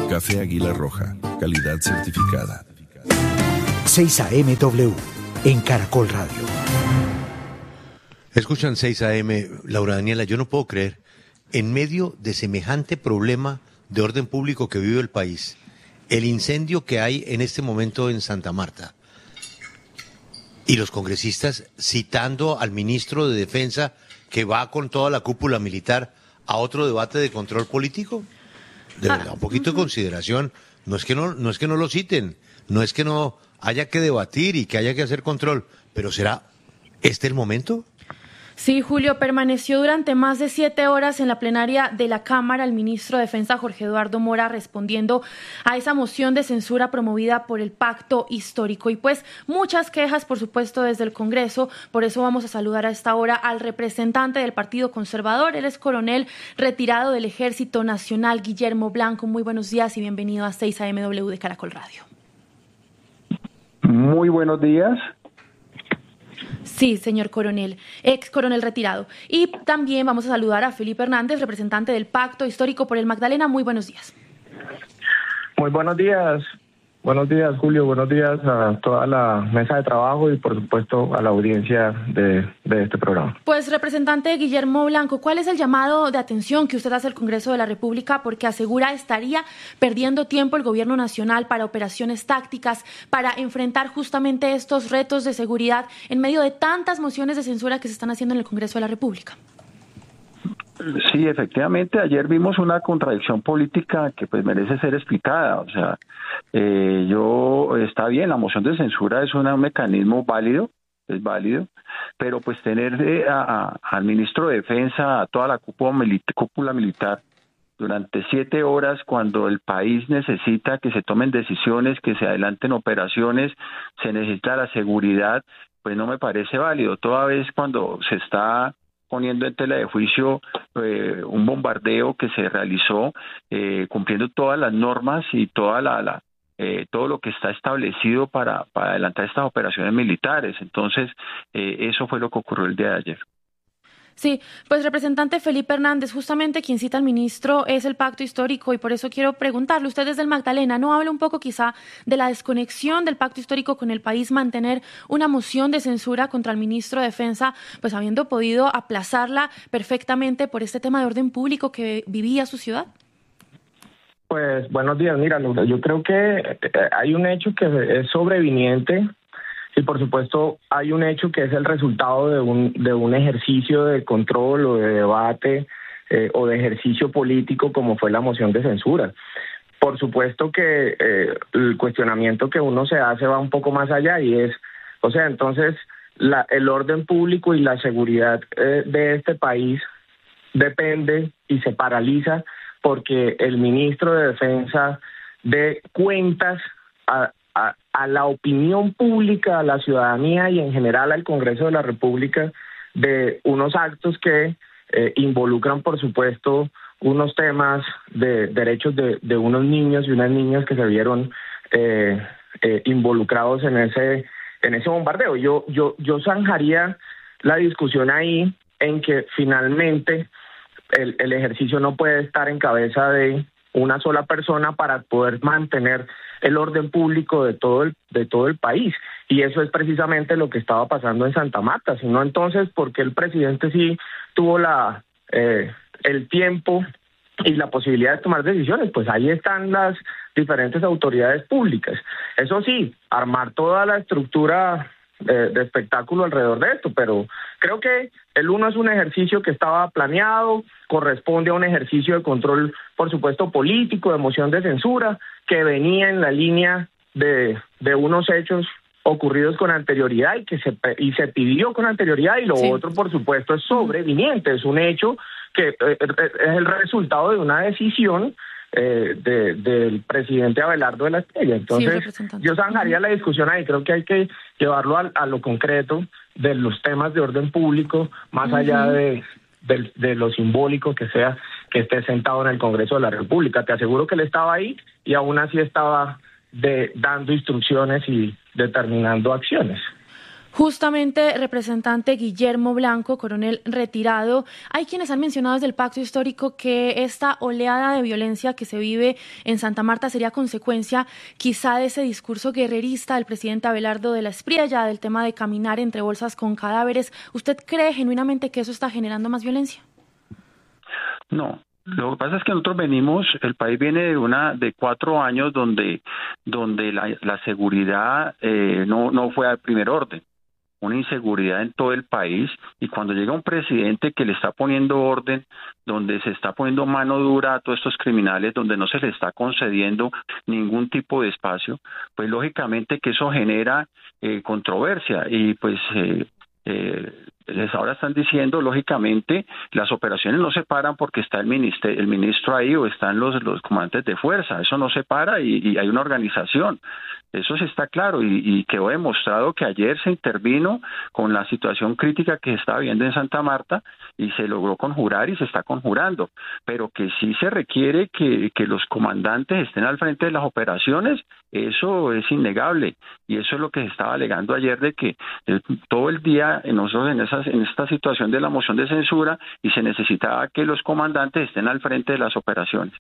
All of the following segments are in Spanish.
Café Águila Roja, calidad certificada. 6 AM W, en Caracol Radio. Escuchan 6 AM, Laura Daniela, yo no puedo creer, en medio de semejante problema de orden público que vive el país, el incendio que hay en este momento en Santa Marta, y los congresistas citando al ministro de Defensa que va con toda la cúpula militar a otro debate de control político. De verdad, un poquito de consideración. No es que no lo citen, no es que no haya que debatir y que haya que hacer control, pero ¿será este el momento? Sí, Julio, permaneció durante más de 7 horas en la plenaria de la Cámara el ministro de Defensa Jorge Eduardo Mora respondiendo a esa moción de censura promovida por el Pacto Histórico. Y pues muchas quejas, por supuesto, desde el Congreso. Por eso vamos a saludar a esta hora al representante del Partido Conservador. Él es coronel retirado del Ejército Nacional, Guillermo Blanco. Muy buenos días y bienvenido a 6 AMW de Caracol Radio. Muy buenos días. Sí, señor coronel, ex coronel retirado. Y también vamos a saludar a Felipe Hernández, representante del Pacto Histórico por el Magdalena. Muy buenos días. Muy buenos días. Buenos días, Julio. Buenos días a toda la mesa de trabajo y, por supuesto, a la audiencia de este programa. Pues, representante Guillermo Blanco, ¿cuál es el llamado de atención que usted hace al Congreso de la República? Porque asegura estaría perdiendo tiempo el gobierno nacional para operaciones tácticas, para enfrentar justamente estos retos de seguridad en medio de tantas mociones de censura que se están haciendo en el Congreso de la República. Sí, efectivamente, ayer vimos una contradicción política que pues merece ser explicada. O sea, está bien, la moción de censura es un mecanismo válido, es válido, pero pues tener al ministro de Defensa, a toda la cúpula militar durante 7 horas cuando el país necesita que se tomen decisiones, que se adelanten operaciones, se necesita la seguridad, pues no me parece válido. Toda vez cuando se está poniendo en tela de juicio un bombardeo que se realizó cumpliendo todas las normas y todo lo que está establecido para adelantar estas operaciones militares. Entonces, eso fue lo que ocurrió el día de ayer. Sí, pues representante Felipe Hernández, justamente quien cita al ministro es el Pacto Histórico y por eso quiero preguntarle, usted desde el Magdalena, ¿no habla un poco quizá de la desconexión del Pacto Histórico con el país, mantener una moción de censura contra el ministro de Defensa, pues habiendo podido aplazarla perfectamente por este tema de orden público que vivía su ciudad? Pues buenos días, mira, yo creo que hay un hecho que es sobreviniente. Y por supuesto hay un hecho que es el resultado de un ejercicio de control o de debate o de ejercicio político como fue la moción de censura. Por supuesto que el cuestionamiento que uno se hace va un poco más allá y es, o sea, entonces el orden público y la seguridad de este país depende y se paraliza porque el ministro de Defensa dé cuentas a la opinión pública, a la ciudadanía y en general al Congreso de la República de unos actos que involucran, por supuesto, unos temas de derechos de unos niños y unas niñas que se vieron involucrados en ese bombardeo. Yo zanjaría la discusión ahí en que finalmente el ejercicio no puede estar en cabeza de una sola persona para poder mantener el orden público de todo el país. Y eso es precisamente lo que estaba pasando en Santa Marta. Sino entonces, ¿por qué el presidente sí tuvo el tiempo y la posibilidad de tomar decisiones? Pues ahí están las diferentes autoridades públicas. Eso sí, armar toda la estructura de espectáculo alrededor de esto, pero creo que el uno es un ejercicio que estaba planeado, corresponde a un ejercicio de control, por supuesto, político, de moción de censura, que venía en la línea de unos hechos ocurridos con anterioridad y se pidió con anterioridad, y lo otro, por supuesto, es sobreviniente, es un hecho que es el resultado de una decisión del presidente Abelardo de la Espriella. Entonces, yo zanjaría la discusión ahí. Creo que hay que llevarlo a lo concreto de los temas de orden público, más allá de lo simbólico que sea que esté sentado en el Congreso de la República. Te aseguro que él estaba ahí y aún así estaba dando instrucciones y determinando acciones. Justamente, representante Guillermo Blanco, coronel retirado, hay quienes han mencionado desde el pacto histórico que esta oleada de violencia que se vive en Santa Marta sería consecuencia quizá de ese discurso guerrerista del presidente Abelardo de la Espriella, del tema de caminar entre bolsas con cadáveres. ¿Usted cree genuinamente que eso está generando más violencia? No. Lo que pasa es que nosotros el país viene de 4 años donde la seguridad no fue al primer orden. Una inseguridad en todo el país, y cuando llega un presidente que le está poniendo orden, donde se está poniendo mano dura a todos estos criminales, donde no se le está concediendo ningún tipo de espacio, pues lógicamente que eso genera controversia, y pues les ahora están diciendo, lógicamente, las operaciones no se paran porque está el ministro ahí o están los comandantes de fuerza, eso no se para y hay una organización. Eso sí está claro y quedó demostrado que ayer se intervino con la situación crítica que se estaba viendo en Santa Marta y se logró conjurar y se está conjurando, pero que sí se requiere que los comandantes estén al frente de las operaciones, eso es innegable, y eso es lo que se estaba alegando ayer, de que todo el día nosotros en esta situación de la moción de censura, y se necesitaba que los comandantes estén al frente de las operaciones.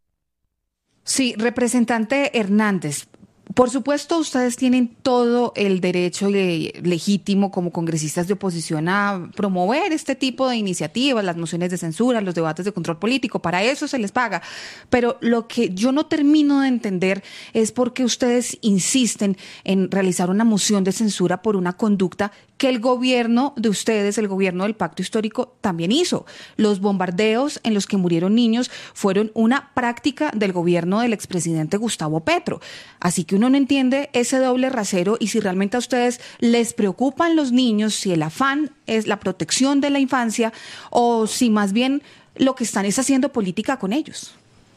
Sí, representante Hernández, por supuesto, ustedes tienen todo el derecho legítimo como congresistas de oposición a promover este tipo de iniciativas, las mociones de censura, los debates de control político, para eso se les paga. Pero lo que yo no termino de entender es por qué ustedes insisten en realizar una moción de censura por una conducta que el gobierno de ustedes, el gobierno del Pacto Histórico, también hizo. Los bombardeos en los que murieron niños fueron una práctica del gobierno del expresidente Gustavo Petro. Así que uno no entiende ese doble rasero, y si realmente a ustedes les preocupan los niños, si el afán es la protección de la infancia o si más bien lo que están es haciendo política con ellos.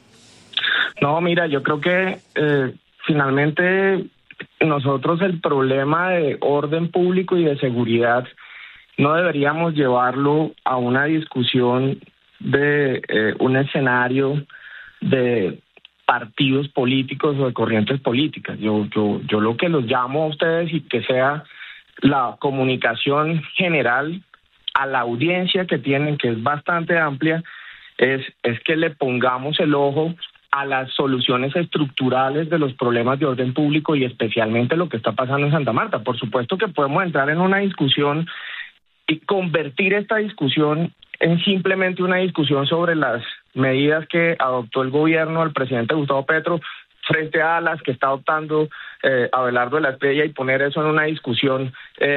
No, mira, yo creo que finalmente nosotros el problema de orden público y de seguridad no deberíamos llevarlo a una discusión de un escenario de partidos políticos o de corrientes políticas. Yo lo que los llamo a ustedes, y que sea la comunicación general a la audiencia que tienen, que es bastante amplia, es que le pongamos el ojo a las soluciones estructurales de los problemas de orden público, y especialmente lo que está pasando en Santa Marta. Por supuesto que podemos entrar en una discusión y convertir esta discusión en simplemente una discusión sobre las medidas que adoptó el gobierno del presidente Gustavo Petro frente a las que está adoptando Abelardo de la Espriella, y poner eso en una discusión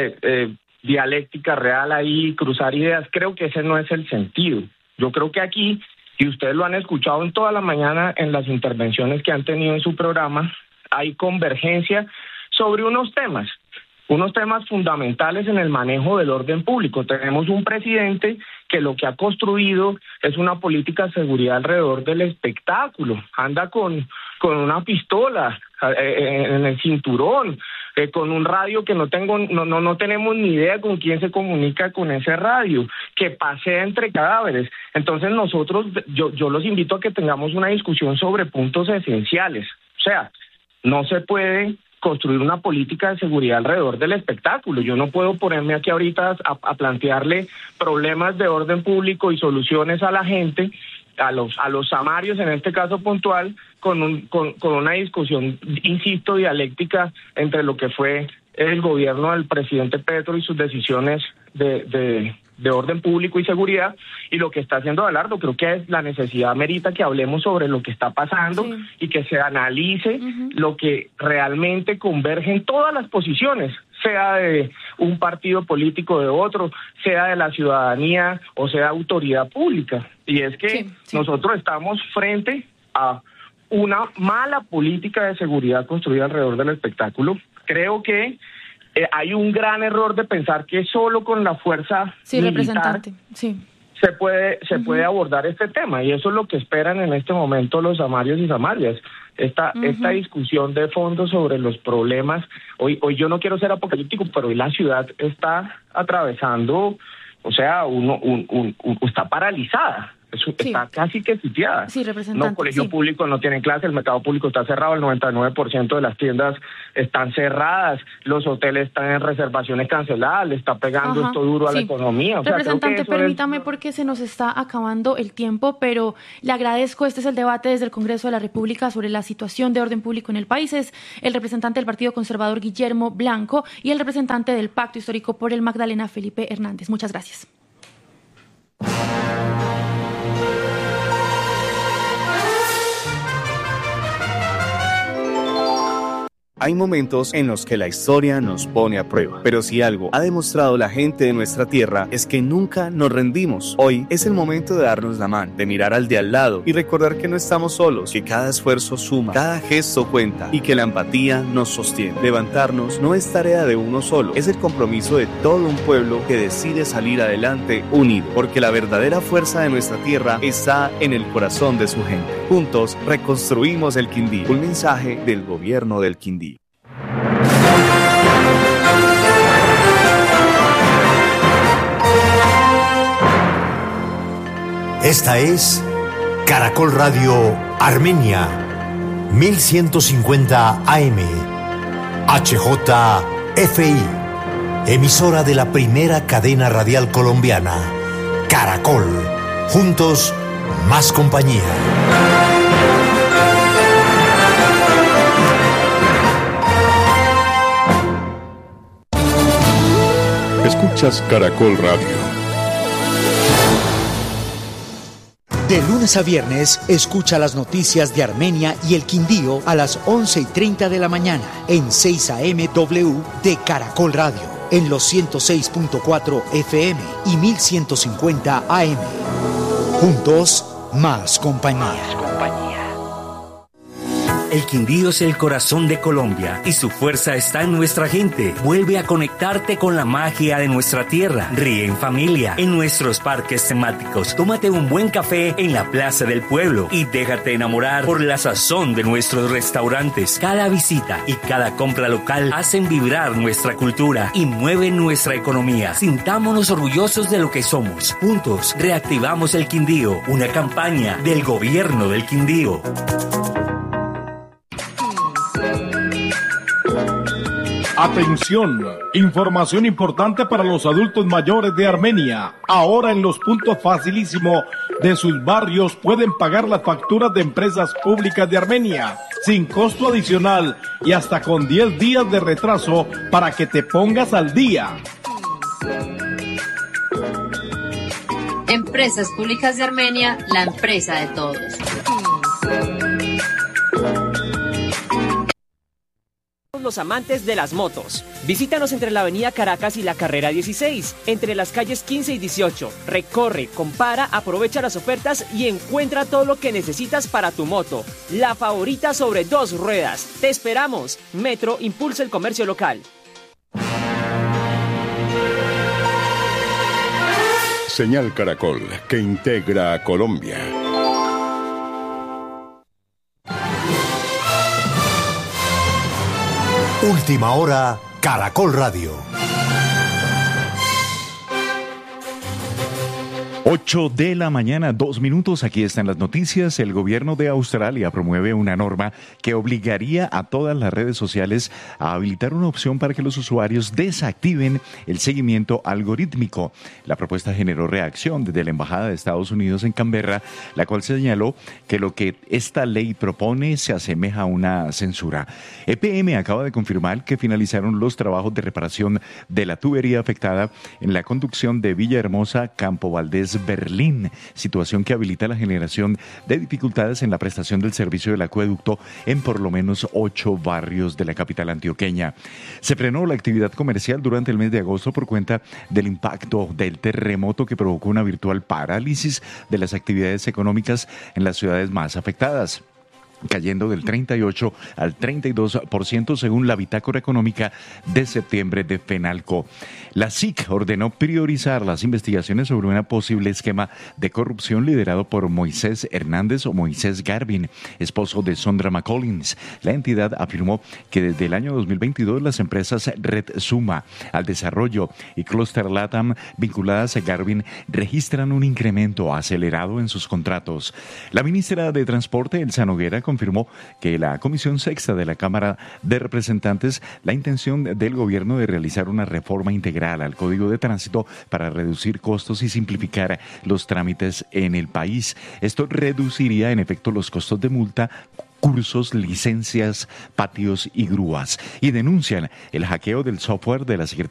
dialéctica real ahí, cruzar ideas. Creo que ese no es el sentido. Yo creo que aquí, y ustedes lo han escuchado en toda la mañana en las intervenciones que han tenido en su programa, hay convergencia sobre unos temas fundamentales en el manejo del orden público. Tenemos un presidente que lo que ha construido es una política de seguridad alrededor del espectáculo. Anda con una pistola en el cinturón, con un radio que no tenemos ni idea con quién se comunica con ese radio, que pasea entre cadáveres. Entonces nosotros, yo los invito a que tengamos una discusión sobre puntos esenciales. O sea, no se puede construir una política de seguridad alrededor del espectáculo. Yo no puedo ponerme aquí ahorita a plantearle problemas de orden público y soluciones a la gente, a los samarios en este caso puntual, con una discusión, insisto, dialéctica entre lo que fue el gobierno del presidente Petro y sus decisiones de orden público y seguridad, y lo que está haciendo Abelardo. Creo que la necesidad merita que hablemos sobre lo que está pasando, sí, y que se analice lo que realmente converge en todas las posiciones, sea de un partido político de otro, sea de la ciudadanía o sea autoridad pública. Y es que nosotros estamos frente a una mala política de seguridad construida alrededor del espectáculo. Creo que hay un gran error de pensar que solo con la fuerza militar se puede abordar este tema, y eso es lo que esperan en este momento los samarios y samarias. Esta discusión de fondo sobre los problemas. Hoy yo no quiero ser apocalíptico, pero hoy la ciudad está atravesando, o sea, está paralizada. está casi que sitiada. Sí, representante. Los colegios públicos no tienen clases, el mercado público está cerrado, el 99% de las tiendas están cerradas, los hoteles están en reservaciones canceladas, le está pegando esto duro a la economía. O sea, representante, permítame porque se nos está acabando el tiempo, pero le agradezco. Este es el debate desde el Congreso de la República sobre la situación de orden público en el país. Es el representante del Partido Conservador, Guillermo Blanco, y el representante del Pacto Histórico por el Magdalena, Felipe Hernández. Muchas gracias. Hay momentos en los que la historia nos pone a prueba, pero si algo ha demostrado la gente de nuestra tierra es que nunca nos rendimos. Hoy es el momento de darnos la mano, de mirar al de al lado y recordar que no estamos solos, que cada esfuerzo suma, cada gesto cuenta y que la empatía nos sostiene. Levantarnos no es tarea de uno solo, es el compromiso de todo un pueblo que decide salir adelante unido, porque la verdadera fuerza de nuestra tierra está en el corazón de su gente. Juntos reconstruimos el Quindío. Un mensaje del gobierno del Quindío. Esta es Caracol Radio Armenia, 1150 AM, HJFI, emisora de la primera cadena radial colombiana, Caracol, juntos, más compañía. Escuchas Caracol Radio. De lunes a viernes, escucha las noticias de Armenia y el Quindío a las 11:30 de la mañana en 6 AM/W de Caracol Radio, en los 106.4 FM y 1150 AM. Juntos, más compañía. El Quindío es el corazón de Colombia y su fuerza está en nuestra gente. Vuelve a conectarte con la magia de nuestra tierra. Ríe en familia, en nuestros parques temáticos. Tómate un buen café en la Plaza del Pueblo y déjate enamorar por la sazón de nuestros restaurantes. Cada visita y cada compra local hacen vibrar nuestra cultura y mueven nuestra economía. Sintámonos orgullosos de lo que somos. Juntos reactivamos el Quindío, una campaña del gobierno del Quindío. Atención, información importante para los adultos mayores de Armenia. Ahora en los puntos facilísimo de sus barrios pueden pagar las facturas de empresas públicas de Armenia sin costo adicional y hasta con 10 días de retraso para que te pongas al día. Empresas Públicas de Armenia, la empresa de todos. Los amantes de las motos. Visítanos entre la avenida Caracas y la carrera 16, entre las calles 15 y 18. Recorre, compara, aprovecha las ofertas y encuentra todo lo que necesitas para tu moto. La favorita sobre 2 ruedas. Te esperamos. Metro impulsa el comercio local. Señal Caracol, que integra a Colombia. Última hora, Caracol Radio. 8 de la mañana, 2 minutos. Aquí están las noticias. El gobierno de Australia promueve una norma que obligaría a todas las redes sociales a habilitar una opción para que los usuarios desactiven el seguimiento algorítmico. La propuesta generó reacción desde la Embajada de Estados Unidos en Canberra, la cual señaló que lo que esta ley propone se asemeja a una censura. EPM acaba de confirmar que finalizaron los trabajos de reparación de la tubería afectada en la conducción de Villahermosa, Campo Valdés, Berlín, situación que habilita la generación de dificultades en la prestación del servicio del acueducto en por lo menos 8 barrios de la capital antioqueña. Se frenó la actividad comercial durante el mes de agosto por cuenta del impacto del terremoto que provocó una virtual parálisis de las actividades económicas en las ciudades más afectadas. cayendo del 38 al 32% según la bitácora económica de septiembre de FENALCO. La SIC ordenó priorizar las investigaciones sobre un posible esquema de corrupción liderado por Moisés Hernández o Moisés Garvin, esposo de Sondra McCollins. La entidad afirmó que desde el año 2022 las empresas Red Suma al Desarrollo y Cluster Latam vinculadas a Garvin registran un incremento acelerado en sus contratos. La ministra de Transporte, Elsa Noguera, confirmó que la Comisión Sexta de la Cámara de Representantes la intención del gobierno de realizar una reforma integral al Código de Tránsito para reducir costos y simplificar los trámites en el país. Esto reduciría en efecto los costos de multa, cursos, licencias, patios y grúas. Y denuncian el hackeo del software de la Secretaría